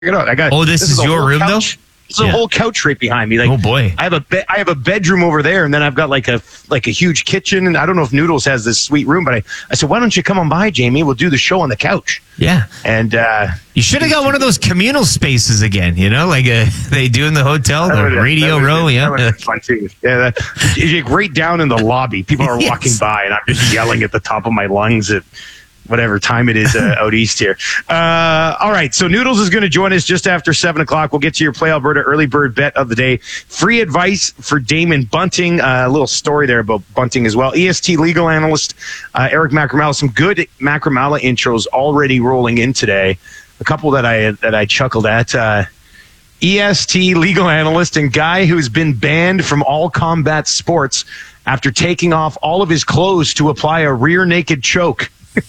it out. This is your room though? There's a whole couch right behind me. Like, oh boy, I have a bedroom over there, and then I've got like a huge kitchen. And I don't know if Noodles has this sweet room, but I said, why don't you come on by, Jamie? We'll do the show on the couch. Yeah, and you should have got one of those communal spaces again. You know, like they do in the hotel, the radio row. That would be fun too. Yeah, you're right down in the lobby. People are walking by, and I'm just yelling at the top of my lungs at whatever time it is out east here. All right, so Noodles is going to join us just after 7 o'clock. We'll get to your Play Alberta early bird bet of the day. Free advice for Damon Bunting. A little story there about Bunting as well. EST legal analyst Eric Macramala. Some good Macramala intros already rolling in today. A couple that I chuckled at. EST legal analyst and guy who's been banned from all combat sports after taking off all of his clothes to apply a rear naked choke.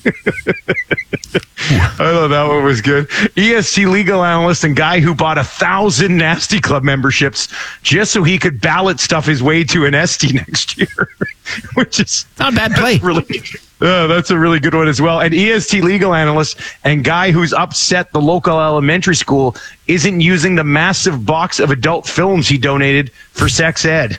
I thought that one was good. EST legal analyst and guy who bought 1,000 Nasty Club memberships just so he could ballot stuff his way to an ST next year, which is not a bad play. That's a really good one as well. And EST legal analyst and guy who's upset the local elementary school isn't using the massive box of adult films he donated for sex ed.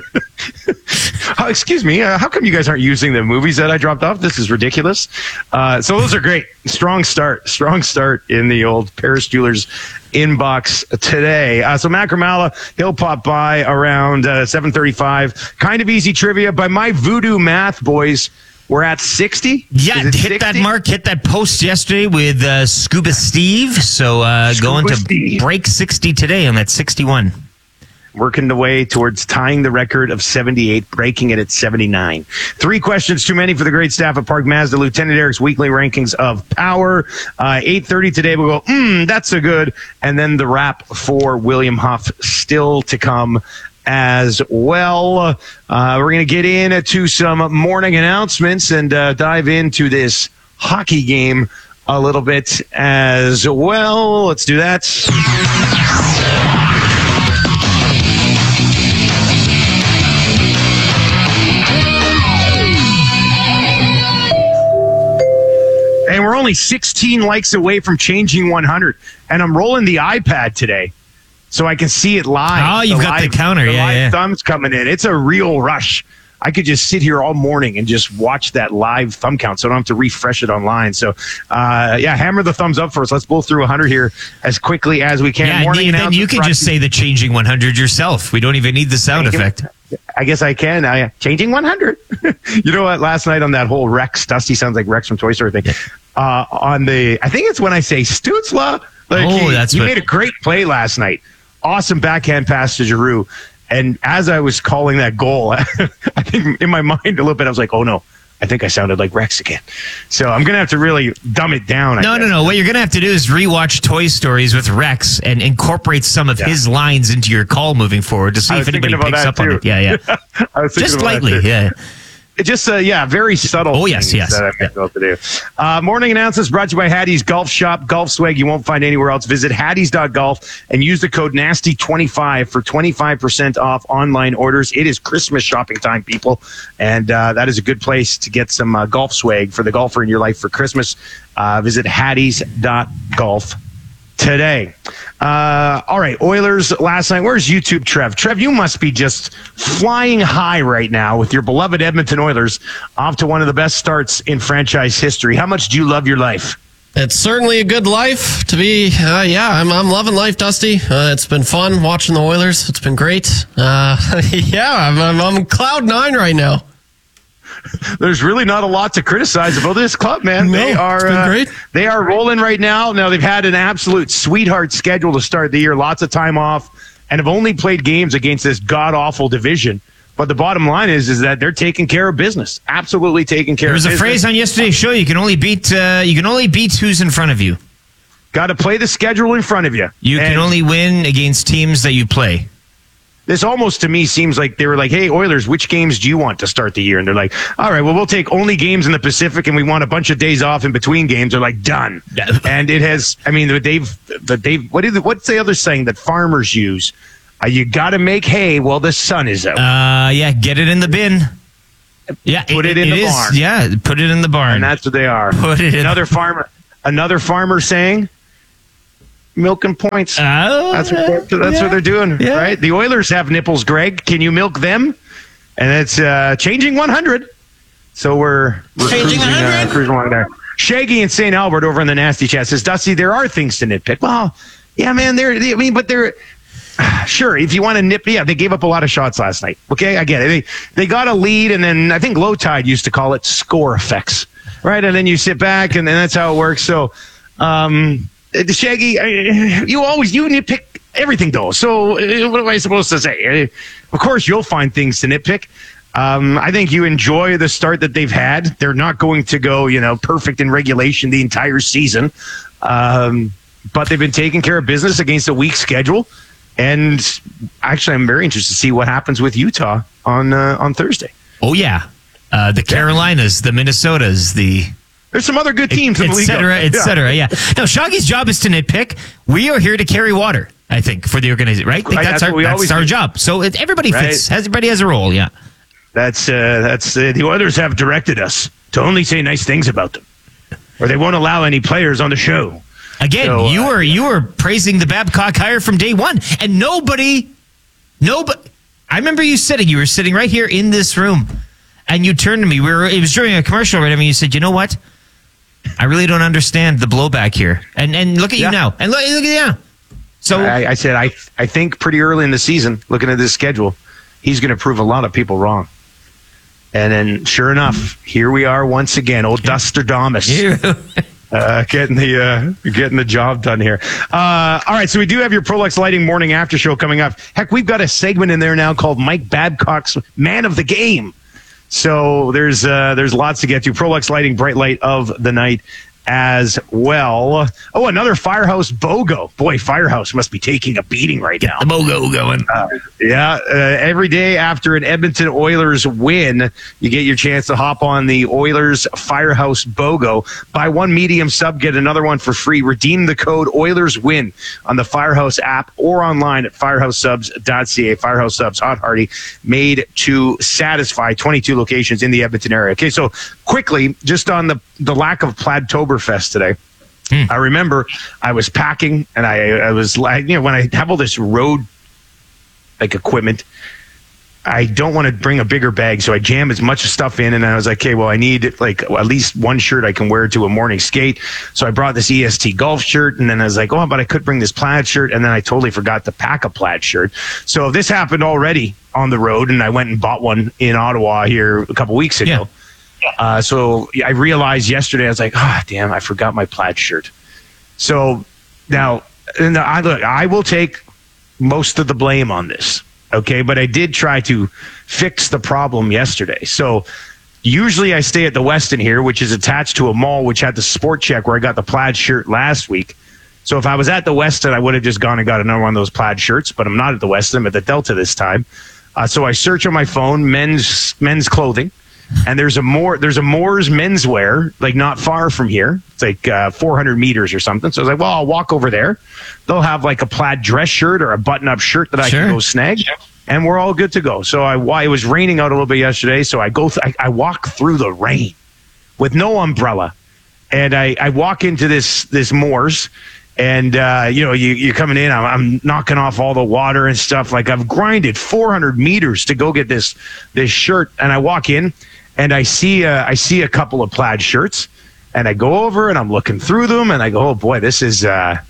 Excuse me, how come you guys aren't using the movies that I dropped off? This is ridiculous. So those are great. Strong start in the old Paris Jewelers inbox today. So Macramala, he'll pop by around 7:35. Kind of easy trivia. By my voodoo math, boys, we're at 60? Yeah, hit 60? That mark, hit that post yesterday with Scuba Steve. So going to break 60 today on that 61. Working the way towards tying the record of 78, breaking it at 79. 3 questions too many for the great staff at Park Mazda. Lieutenant Eric's weekly rankings of power. 8:30 today we'll go, that's a good. And then the wrap for William Huff still to come as well. We're going to get into some morning announcements and dive into this hockey game a little bit as well. Let's do that. And we're only 16 likes away from changing 100. And I'm rolling the iPad today so I can see it live. Oh, you've got the counter. The live thumbs coming in. It's a real rush. I could just sit here all morning and just watch that live thumb count, so I don't have to refresh it online. So, hammer the thumbs up for us. Let's blow through 100 here as quickly as we can. Yeah, then you can just say the changing 100 yourself. We don't even need the sound effect. I guess I can. Changing 100. You know what? Last night on that whole Rex, Dusty sounds like Rex from Toy Story thing. I think it's when I say Stutzla. He made a great play last night. Awesome backhand pass to Giroux. And as I was calling that goal, I think in my mind a little bit, I was like, oh no, I think I sounded like Rex again. So I'm going to have to really dumb it down. No. What you're going to have to do is rewatch Toy Stories with Rex and incorporate some of his lines into your call moving forward to see if anybody picks up on it. Yeah. Just lightly, yeah. Just, very subtle. Oh, yes. That I might be able to do. Morning announcements brought to you by Hattie's Golf Shop. Golf swag you won't find anywhere else. Visit hatties.golf and use the code NASTY25 for 25% off online orders. It is Christmas shopping time, people, and that is a good place to get some golf swag for the golfer in your life for Christmas. Visit hatties.golf today. All right, Oilers last night. Where's YouTube, Trev? Trev, you must be just flying high right now with your beloved Edmonton Oilers off to one of the best starts in franchise history. How much do you love your life? It's certainly a good life to be. I'm loving life, Dusty. It's been fun watching the Oilers. It's been great. I'm cloud 9 right now. There's really not a lot to criticize about this club, man. No, it's been great. They are rolling right now. Now, they've had an absolute sweetheart schedule to start the year, lots of time off, and have only played games against this god-awful division. But the bottom line is that they're taking care of business, absolutely taking care of business. There was a phrase on yesterday's show, you can only beat who's in front of you. Got to play the schedule in front of you. You can only win against teams that you play. This almost to me seems like they were like, hey, Oilers, which games do you want to start the year? And they're like, all right, well, we'll take only games in the Pacific and we want a bunch of days off in between games. They're like, done. And it has, what's the other saying that farmers use? You got to make hay while the sun is out. Get it in the bin. Yeah, put it in the barn. Yeah, put it in the barn. And that's what they are. Put it in. Another farmer saying, milking points. Oh, that's what they're doing, right? The Oilers have nipples, Greg. Can you milk them? And it's changing 100. So we're cruising along there. Shaggy in St. Albert over in the Nasty Chat says, Dusty, there are things to nitpick. Well, yeah, man, but they're sure, if you want to nip, they gave up a lot of shots last night. Okay, I get it. They got a lead, and then I think Low Tide used to call it score effects, right? And then you sit back, and then that's how it works. So, Shaggy, you nitpick everything, though. So what am I supposed to say? Of course, you'll find things to nitpick. I think you enjoy the start that they've had. They're not going to go, perfect in regulation the entire season. But they've been taking care of business against a weak schedule. And actually, I'm very interested to see what happens with Utah on Thursday. Oh, yeah. The Carolinas, the Minnesotas, there's some other good teams in the league. Et cetera, yeah. No, Shaggy's job is to nitpick. We are here to carry water, I think, for the organization, right? That's our job. So everybody fits. Everybody has a role, yeah. That's the Oilers have directed us to only say nice things about them, or they won't allow any players on the show. Again, so, you were praising the Babcock hire from day one, and nobody. I remember you were sitting right here in this room, and you turned to me. It was during a commercial, right? I mean, you said, "You know what? I really don't understand the blowback here." And look at you now, and look at you now. So I said, I think pretty early in the season, looking at this schedule, he's going to prove a lot of people wrong. And then, sure enough, here we are once again, old Dustradamus. Getting the job done here. All right, so we do have your Prolux Lighting Morning After Show coming up. Heck, we've got a segment in there now called Mike Babcock's Man of the Game. So there's lots to get to. Prolux Lighting, bright light of the night as well. Oh, another Firehouse BOGO. Boy, Firehouse must be taking a beating right now. The BOGO going. Every day after an Edmonton Oilers win, you get your chance to hop on the Oilers Firehouse BOGO. Buy one medium sub, get another one for free. Redeem the code OilersWin on the Firehouse app or online at firehousesubs.ca. Firehouse Subs, hot, hearty, made to satisfy. 22 locations in the Edmonton area. Okay, so quickly, just on the lack of Plaidtoberfest today. I remember I was packing, and I was like, when I have all this road equipment, I don't want to bring a bigger bag, so I jam as much stuff in, and I was like, okay, well, I need at least one shirt I can wear to a morning skate. So I brought this EST golf shirt, and then I was like, oh, but I could bring this plaid shirt, and then I totally forgot to pack a plaid shirt. So this happened already on the road, and I went and bought one in Ottawa here a couple weeks ago. Yeah. So I realized yesterday, I was like, oh, damn, I forgot my plaid shirt. So now, I will take most of the blame on this, okay? But I did try to fix the problem yesterday. So usually I stay at the Westin here, which is attached to a mall, which had the Sport Check where I got the plaid shirt last week. So if I was at the Westin, I would have just gone and got another one of those plaid shirts, but I'm not at the Westin. I'm at the Delta this time. So I search on my phone, men's clothing. And there's a Moore's menswear, not far from here. It's 400 meters or something. So I was like, well, I'll walk over there. They'll have a plaid dress shirt or a button-up shirt that I can go snag, and we're all good to go. So it was raining out a little bit yesterday, so I walk through the rain with no umbrella, and I walk into this Moore's, and you're coming in. I'm knocking off all the water and stuff. I've grinded 400 meters to go get this shirt, and I walk in. And I see a couple of plaid shirts, and I go over and I'm looking through them, and I go, oh boy, this is great.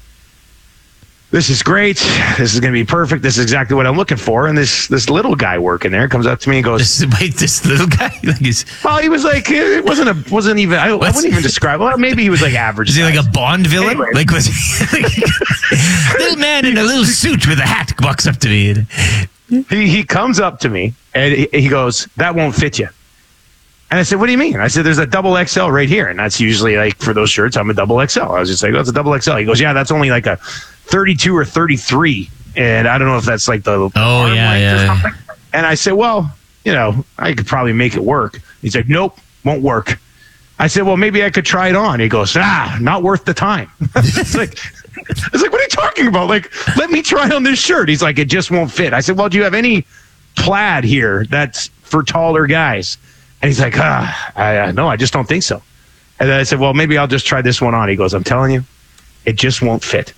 This is going to be perfect. This is exactly what I'm looking for. And this little guy working there comes up to me and goes, this little guy? Well, he was it wasn't even, I wouldn't even describe, well, maybe he was average. Is he like a Bond villain? Anyway. Was he little man in a little suit with a hat walks up to me. He comes up to me and he goes, that won't fit you. And I said, what do you mean? I said, there's a double XL right here. And that's usually for those shirts, I'm a double XL. I was just like, oh, it's a double XL. He goes, yeah, that's only a 32 or 33. And I don't know if that's the arm length or something. And I said, well, I could probably make it work. He's like, nope, won't work. I said, well, maybe I could try it on. He goes, not worth the time. It's I was like, what are you talking about? Let me try on this shirt. He's like, it just won't fit. I said, well, do you have any plaid here that's for taller guys? And he's like, no, I just don't think so. And then I said, well, maybe I'll just try this one on. He goes, I'm telling you, it just won't fit.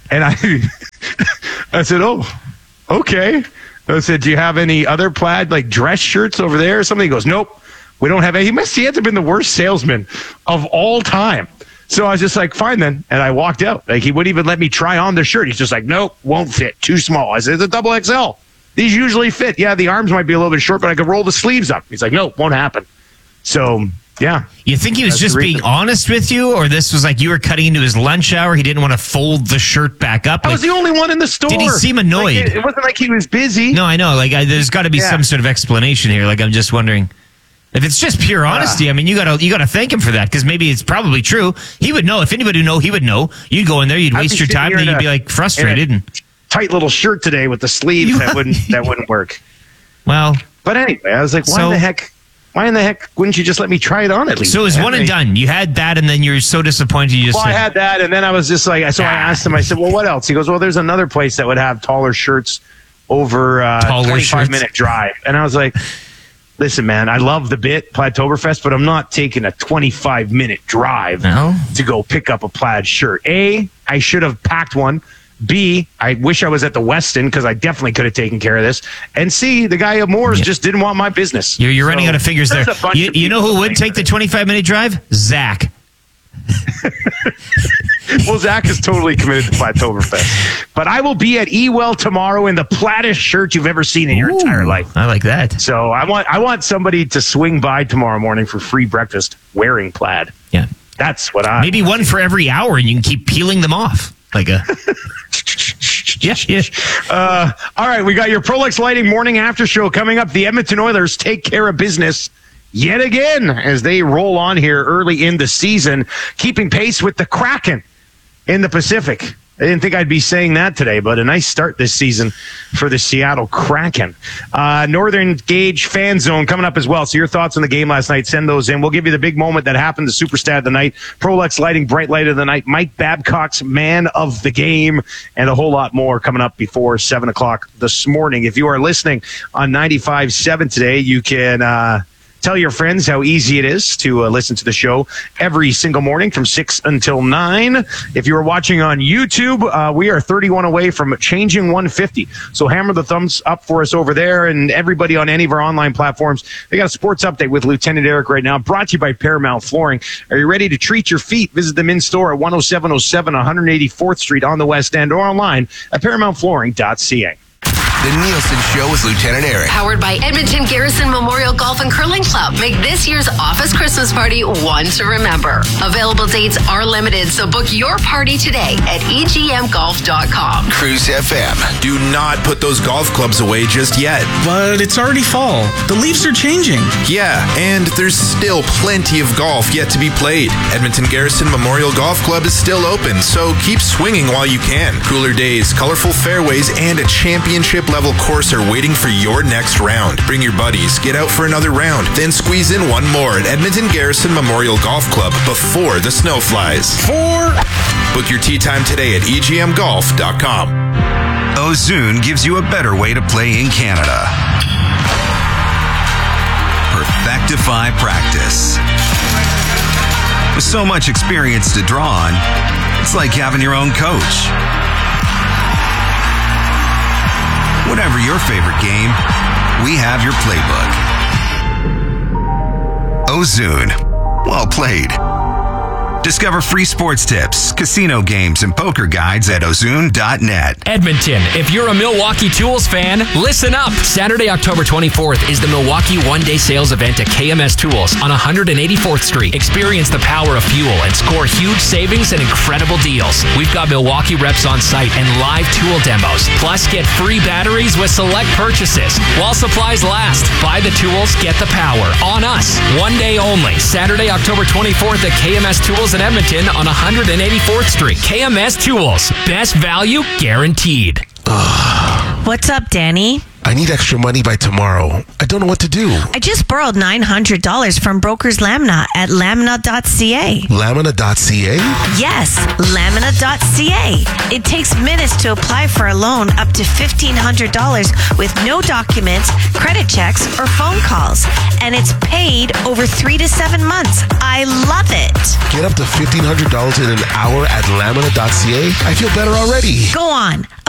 And I said, oh, okay. I said, do you have any other plaid, like dress shirts over there or something? He goes, nope, we don't have any. He must have been the worst salesman of all time. So I was just like, fine then. And I walked out. Like, he wouldn't even let me try on the shirt. He's just like, nope, won't fit. Too small. I said, it's a double XL. These usually fit. Yeah, the arms might be a little bit short, but I could roll the sleeves up. He's like, nope, won't happen. So, yeah. You think he was just being honest with you, or this was like you were cutting into his lunch hour? He didn't want to fold the shirt back up? I was the only one in the store. Did he seem annoyed? Like, it wasn't like he was busy. No, I know. Like, there's got to be some sort of explanation here. Like, I'm just wondering. If it's just pure honesty, I mean, you gotta thank him for that, because maybe it's probably true. He would know. If anybody would know, he would know. You'd go in there, you'd waste your time, and then you'd be like frustrated. And tight little shirt today with the sleeves that wouldn't work. Well, but anyway, I was like, why in the heck wouldn't you just let me try it on at least? So it was one and done. You had that, and then you're so disappointed. You just I had that, and then I was just like, so I asked him. I said, well, what else? He goes, well, there's another place that would have taller shirts over 25-minute drive, and I was like. Listen, man, I love the bit, Plaidtoberfest, but I'm not taking a 25-minute drive to go pick up a plaid shirt. A, I should have packed one. B, I wish I was at the Westin, because I definitely could have taken care of this. And C, the guy at Moore's just didn't want my business. You're running out of figures there. You know who would take the 25-minute drive? Zach. Well, Zach is totally committed to Plaidtoberfest. But I will be at Ewell tomorrow in the plaidest shirt you've ever seen in your entire life. I like that. So I want somebody to swing by tomorrow morning for free breakfast wearing plaid. Yeah. That's what I... Maybe one for every hour, and you can keep peeling them off. Like a... All right, we got your Prolex Lighting morning after show coming up. The Edmonton Oilers take care of business yet again as they roll on here early in the season, keeping pace with the Kraken in the Pacific. I didn't think I'd be saying that today, but a nice start this season for the Seattle Kraken. Northern Gauge Fan Zone coming up as well. So your thoughts on the game last night, send those in. We'll give you the big moment that happened, the Superstat of the night, Prolex Lighting Bright Light of the night, Mike Babcock's Man of the Game, and a whole lot more coming up before 7 o'clock this morning. If you are listening on 95.7 today, you can... tell your friends how easy it is to listen to the show every single morning from 6 until 9. If you are watching on YouTube, we are 31 away from changing 150. So hammer the thumbs up for us over there, and everybody on any of our online platforms. They got a sports update with Lieutenant Eric right now, brought to you by Paramount Flooring. Are you ready to treat your feet? Visit them in store at 10707 184th Street on the West End, or online at ParamountFlooring.ca. The Nielsen Show with Lieutenant Eric. Powered by Edmonton Garrison Memorial Golf and Curling Club. Make this year's office Christmas party one to remember. Available dates are limited, so book your party today at egmgolf.com. Cruise FM. Do not put those golf clubs away just yet. But it's already fall. The leaves are changing. Yeah, and there's still plenty of golf yet to be played. Edmonton Garrison Memorial Golf Club is still open, so keep swinging while you can. Cooler days, colorful fairways, and a championship level course are waiting for your next round. Bring your buddies, get out for another round, then squeeze in one more at Edmonton Garrison Memorial Golf Club before the snow flies. Book your tee time today at egmgolf.com. Ozune gives you a better way to play in Canada. Perfectify practice. With so much experience to draw on, it's like having your own coach. Whatever your favorite game, we have your playbook. Ozune. Well played. Discover free sports tips, casino games, and poker guides at ozune.net. Edmonton, if you're a Milwaukee Tools fan, listen up. Saturday, October 24th is the Milwaukee one-day sales event at KMS Tools on 184th Street. Experience the power of fuel and score huge savings and incredible deals. We've got Milwaukee reps on site and live tool demos. Plus, get free batteries with select purchases. While supplies last, buy the tools, get the power. On us. One day only. Saturday, October 24th at KMS Tools in Edmonton on 184th Street. KMS Tools. Best value guaranteed. What's up, Danny? I need extra money by tomorrow. I don't know what to do. I just borrowed $900 from Brokers Lamina at lamina.ca. Lamina.ca? Yes, lamina.ca. It takes minutes to apply for a loan up to $1,500 with no documents, credit checks, or phone calls. And it's paid over 3 to 7 months. I love it. Get up to $1,500 in an hour at lamina.ca? I feel better already. Go on.